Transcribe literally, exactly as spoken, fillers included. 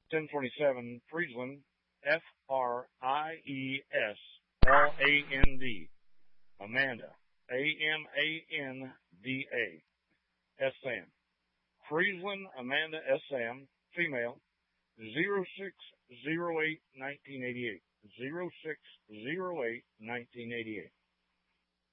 ten twenty-seven Friesland, F R I E S L A N D, Amanda, A M A N D A, S. Sam. Friesland Amanda S. Sam, female, zero six zero eight nineteen eighty-eight, zero six zero eight nineteen eighty-eight.